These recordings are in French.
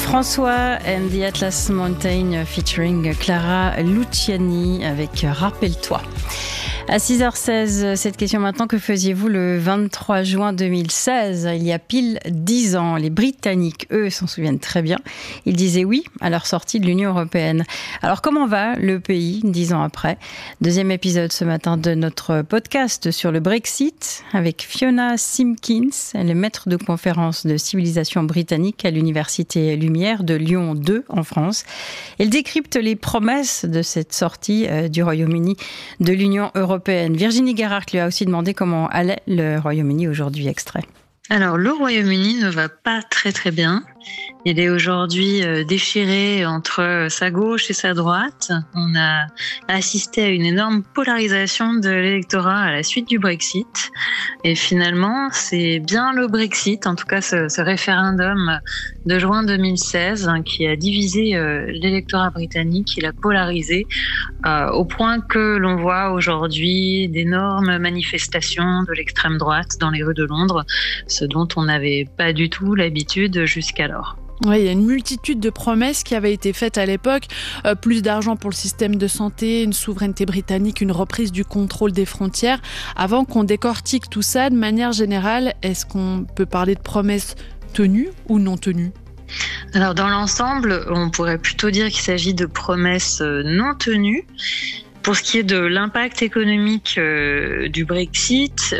François and the Atlas Mountain featuring Clara Luciani avec Rappelle-toi. À 6h16, cette question maintenant, que faisiez-vous le 23 juin 2016, il y a pile 10 ans? Les Britanniques, eux, s'en souviennent très bien. Ils disaient oui à leur sortie de l'Union européenne. Alors comment va le pays 10 ans après? Deuxième épisode ce matin de notre podcast sur le Brexit avec Fiona Simpkins, elle est maître de conférence de civilisation britannique à l'Université Lumière de Lyon 2 en France. Elle décrypte les promesses de cette sortie du Royaume-Uni de l'Union européenne. Virginie Guérard lui a aussi demandé comment allait le Royaume-Uni aujourd'hui. Extrait. Alors, le Royaume-Uni ne va pas très très bien. Il est aujourd'hui déchiré entre sa gauche et sa droite. On a assisté à une énorme polarisation de l'électorat à la suite du Brexit. Et finalement, c'est bien le Brexit, en tout cas ce référendum de juin 2016, qui a divisé l'électorat britannique, qui l'a polarisé, au point que l'on voit aujourd'hui d'énormes manifestations de l'extrême droite dans les rues de Londres, ce dont on n'avait pas du tout l'habitude jusqu'alors. Oui, il y a une multitude de promesses qui avaient été faites à l'époque. Plus d'argent pour le système de santé, une souveraineté britannique, une reprise du contrôle des frontières. Avant qu'on décortique tout ça, de manière générale, est-ce qu'on peut parler de promesses tenues ou non tenues ? Alors, dans l'ensemble, on pourrait plutôt dire qu'il s'agit de promesses non tenues. Pour ce qui est de l'impact économique du Brexit,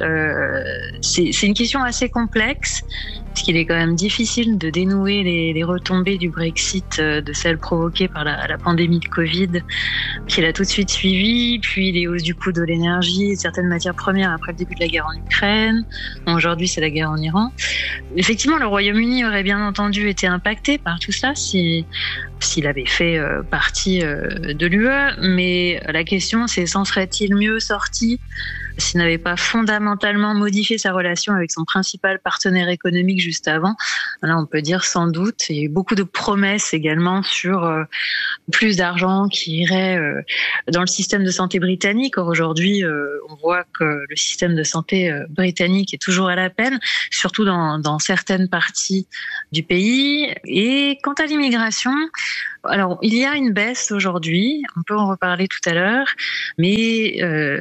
c'est une question assez complexe, parce qu'il est quand même difficile de dénouer les retombées du Brexit de celles provoquées par la pandémie de Covid, qui l'a tout de suite suivi, puis les hausses du coût de l'énergie et certaines matières premières après le début de la guerre en Ukraine. Aujourd'hui, c'est la guerre en Iran. Effectivement, le Royaume-Uni aurait bien entendu été impacté par tout ça s'il avait fait partie de l'UE, mais la question, c'est s'en serait-il mieux sorti s'il n'avait pas fondamentalement modifié sa relation avec son principal partenaire économique juste avant? Là, on peut dire sans doute. Il y a eu beaucoup de promesses également sur plus d'argent qui irait dans le système de santé britannique. Or, aujourd'hui, on voit que le système de santé britannique est toujours à la peine, surtout dans certaines parties du pays. Et quant à l'immigration, alors, il y a une baisse aujourd'hui, on peut en reparler tout à l'heure, mais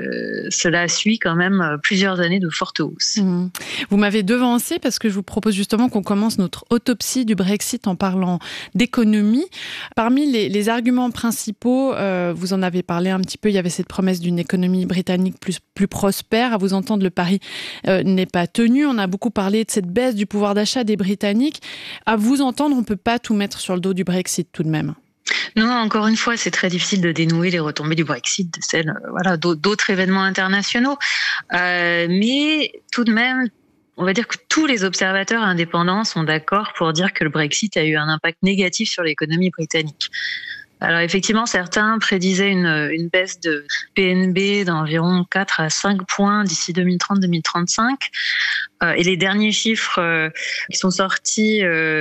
cela suit quand même plusieurs années de forte hausse. Vous m'avez devancé parce que je vous propose justement qu'on commence notre autopsie du Brexit en parlant d'économie. Parmi les arguments principaux, vous en avez parlé un petit peu, il y avait cette promesse d'une économie britannique plus prospère. À vous entendre, le pari n'est pas tenu. On a beaucoup parlé de cette baisse du pouvoir d'achat des Britanniques. À vous entendre, on ne peut pas tout mettre sur le dos du Brexit tout de même. Non, encore une fois, c'est très difficile de dénouer les retombées du Brexit de celles, d'autres événements internationaux. Mais tout de même, on va dire que tous les observateurs indépendants sont d'accord pour dire que le Brexit a eu un impact négatif sur l'économie britannique. Alors effectivement, certains prédisaient une baisse de PNB d'environ 4 à 5 points d'ici 2030-2035. Et les derniers chiffres qui sont sortis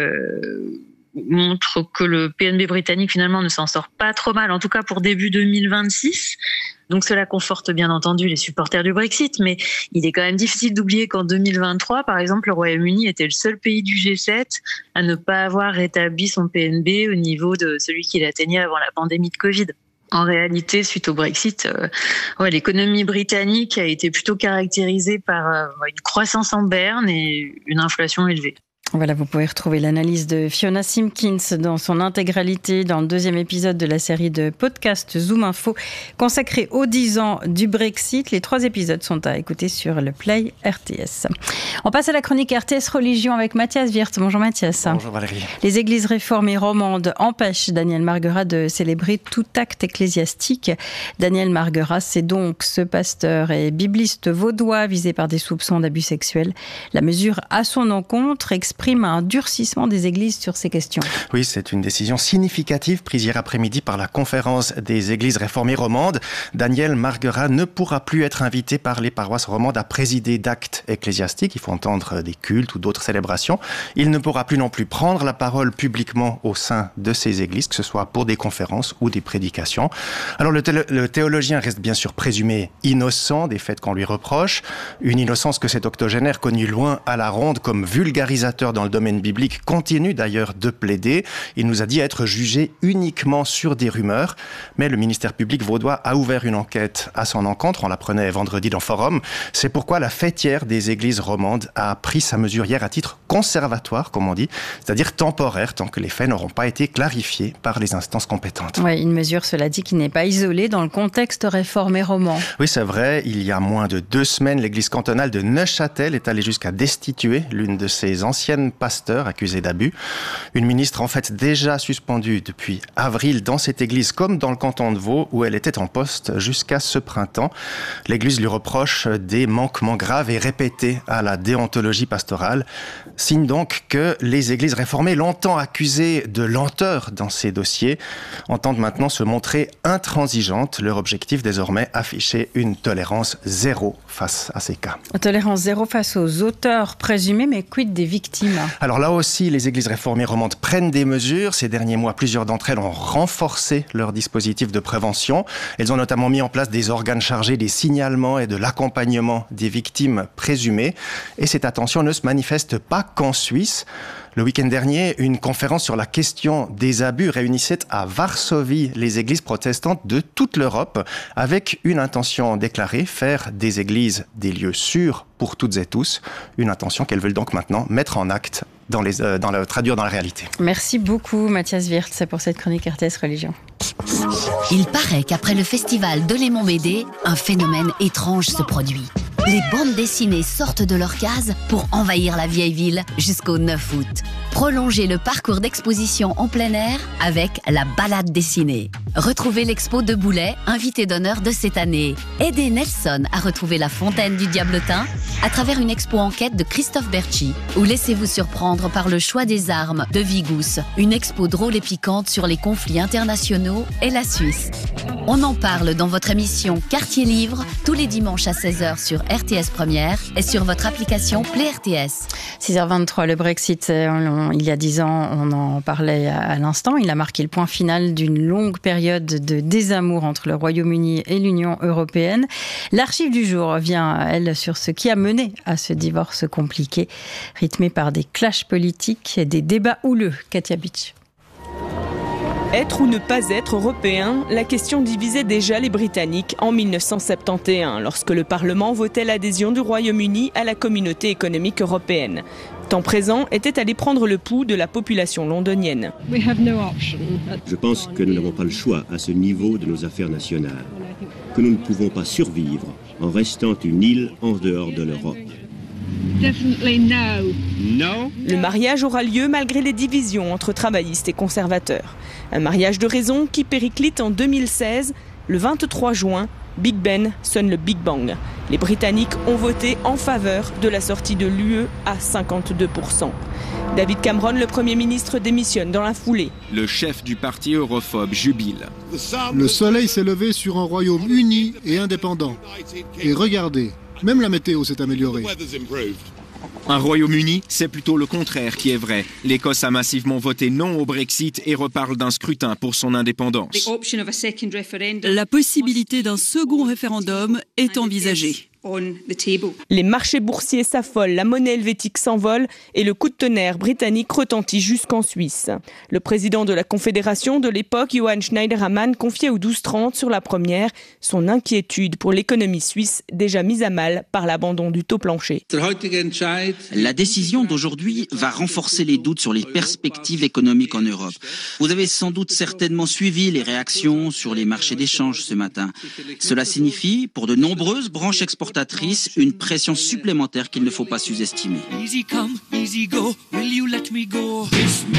montre que le PNB britannique finalement ne s'en sort pas trop mal, en tout cas pour début 2026. Donc cela conforte bien entendu les supporters du Brexit, mais il est quand même difficile d'oublier qu'en 2023, par exemple, le Royaume-Uni était le seul pays du G7 à ne pas avoir rétabli son PNB au niveau de celui qu'il atteignait avant la pandémie de Covid. En réalité, suite au Brexit, l'économie britannique a été plutôt caractérisée par une croissance en berne et une inflation élevée. Voilà, vous pouvez retrouver l'analyse de Fiona Simpkins dans son intégralité dans le deuxième épisode de la série de podcast Zoom Info consacrée aux 10 ans du Brexit. Les 3 épisodes sont à écouter sur le Play RTS. On passe à la chronique RTS Religion avec Mathias Wirth. Bonjour Mathias. Bonjour Valérie. Les églises réformées romandes empêchent Daniel Marguerat de célébrer tout acte ecclésiastique. Daniel Marguerat, c'est donc ce pasteur et bibliste vaudois visé par des soupçons d'abus sexuels. La mesure à son encontre exprime un durcissement des églises sur ces questions. Oui, c'est une décision significative prise hier après-midi par la conférence des églises réformées romandes. Daniel Marguerat ne pourra plus être invité par les paroisses romandes à présider d'actes ecclésiastiques. Il faut entendre des cultes ou d'autres célébrations. Il ne pourra plus non plus prendre la parole publiquement au sein de ces églises, que ce soit pour des conférences ou des prédications. Alors le théologien reste bien sûr présumé innocent des faits qu'on lui reproche. Une innocence que cet octogénaire connu loin à la ronde comme vulgarisateur docteur dans le domaine biblique, continue d'ailleurs de plaider. Il nous a dit être jugé uniquement sur des rumeurs. Mais le ministère public vaudois a ouvert une enquête à son encontre. On l'apprenait vendredi dans Forum. C'est pourquoi la fêtière des églises romandes a pris sa mesure hier à titre conservatoire, comme on dit, c'est-à-dire temporaire, tant que les faits n'auront pas été clarifiés par les instances compétentes. Oui, une mesure, cela dit, qui n'est pas isolée dans le contexte réformé roman. Oui, c'est vrai. Il y a moins de 2 semaines, l'église cantonale de Neuchâtel est allée jusqu'à destituer l'une de ses anciennes pasteurs accusées d'abus. Une ministre, en fait, déjà suspendue depuis avril dans cette église, comme dans le canton de Vaud, où elle était en poste jusqu'à ce printemps. L'église lui reproche des manquements graves et répétés à la déontologie pastorale. Signe donc que les églises réformées, longtemps accusées de lenteur dans ces dossiers, entendent maintenant se montrer intransigeantes. Leur objectif désormais, afficher une tolérance zéro face à ces cas. Tolérance zéro face aux auteurs présumés, mais quid des victimes? Alors là aussi, les églises réformées romandes prennent des mesures. Ces derniers mois, plusieurs d'entre elles ont renforcé leur dispositif de prévention. Elles ont notamment mis en place des organes chargés des signalements et de l'accompagnement des victimes présumées. Et cette attention ne se manifeste pas qu'en Suisse. Le week-end dernier, une conférence sur la question des abus réunissait à Varsovie les églises protestantes de toute l'Europe avec une intention déclarée, faire des églises des lieux sûrs pour toutes et tous. Une intention qu'elles veulent donc maintenant mettre en acte, traduire dans la réalité. Merci beaucoup Mathias Wirtz pour cette chronique RTS Religion. Il paraît qu'après le festival de Lémont-Bédé, un phénomène étrange se produit. Les bandes dessinées sortent de leur case pour envahir la vieille ville jusqu'au 9 août. Prolongez le parcours d'exposition en plein air avec la balade dessinée. Retrouvez l'expo de Boulay, invité d'honneur de cette année. Aidez Nelson à retrouver la fontaine du Diablotin à travers une expo enquête de Christophe Berchi. Ou laissez-vous surprendre par le choix des armes de Vigous, une expo drôle et piquante sur les conflits internationaux et la Suisse. On en parle dans votre émission Quartier Livre, tous les dimanches à 16h sur RTS Première et sur votre application Play RTS. 6h23, le Brexit, il y a 10 ans, on en parlait à l'instant. Il a marqué le point final d'une longue période de désamour entre le Royaume-Uni et l'Union européenne. L'archive du jour vient, elle, sur ce qui a mené à ce divorce compliqué, rythmé par des clashs politiques et des débats houleux. Katia Beach. Être ou ne pas être européen, la question divisait déjà les Britanniques en 1971, lorsque le Parlement votait l'adhésion du Royaume-Uni à la communauté économique européenne. Temps présent était allé prendre le pouls de la population londonienne. Je pense que nous n'avons pas le choix à ce niveau de nos affaires nationales, que nous ne pouvons pas survivre en restant une île en dehors de l'Europe. Le mariage aura lieu malgré les divisions entre travaillistes et conservateurs. Un mariage de raison qui périclite en 2016. Le 23 juin, Big Ben sonne le Big Bang. Les Britanniques ont voté en faveur de la sortie de l'UE à 52%. David Cameron, le Premier ministre, démissionne dans la foulée. Le chef du parti europhobe jubile. Le soleil s'est levé sur un royaume uni et indépendant. Et regardez, même la météo s'est améliorée. Un Royaume-Uni, c'est plutôt le contraire qui est vrai. L'Écosse a massivement voté non au Brexit et reparle d'un scrutin pour son indépendance. La possibilité d'un second référendum est envisagée. Les marchés boursiers s'affolent, la monnaie helvétique s'envole et le coup de tonnerre britannique retentit jusqu'en Suisse. Le président de la Confédération de l'époque, Johann Schneiderman, confiait au 12-30 sur la première son inquiétude pour l'économie suisse déjà mise à mal par l'abandon du taux plancher. La décision d'aujourd'hui va renforcer les doutes sur les perspectives économiques en Europe. Vous avez sans doute certainement suivi les réactions sur les marchés d'échange ce matin. Cela signifie, pour de nombreuses branches exportatrices, une pression supplémentaire qu'il ne faut pas sous-estimer. Easy come, easy go, will you let me go?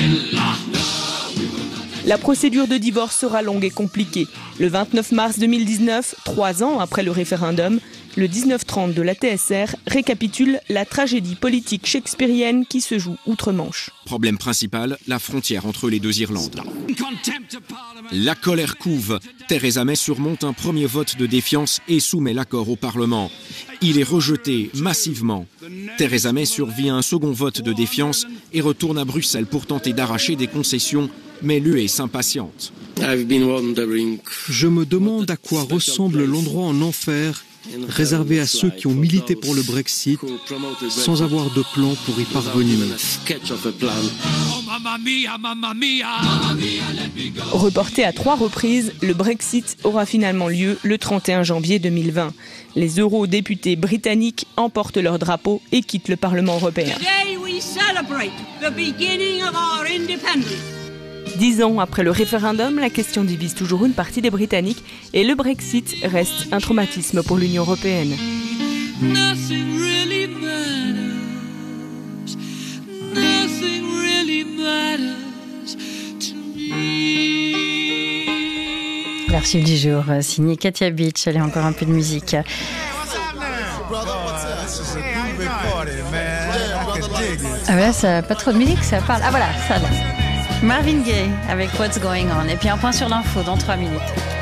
La procédure de divorce sera longue et compliquée. Le 29 mars 2019, 3 ans après le référendum, le 1930 de la TSR récapitule la tragédie politique shakespearienne qui se joue outre-Manche. Problème principal, la frontière entre les deux Irlandes. La colère couve. Theresa May surmonte un premier vote de défiance et soumet l'accord au Parlement. Il est rejeté massivement. Theresa May survit à un second vote de défiance et retourne à Bruxelles pour tenter d'arracher des concessions, mais l'UE s'impatiente. Je me demande à quoi ressemble l'endroit en enfer réservé à ceux qui ont milité pour le Brexit sans avoir de plan pour y parvenir. Reporté à 3 reprises, le Brexit aura finalement lieu le 31 janvier 2020. Les eurodéputés britanniques emportent leur drapeau et quittent le Parlement européen. 10 ans après le référendum, la question divise toujours une partie des Britanniques et le Brexit reste un traumatisme pour l'Union européenne. L'archive du jour, signé Katia Beach. Allez, encore un peu de musique. Ah voilà, ça n'a pas trop de musique, ça parle. Ah voilà, ça là. Marvin Gaye avec What's Going On. Et puis un point sur l'info dans 3 minutes.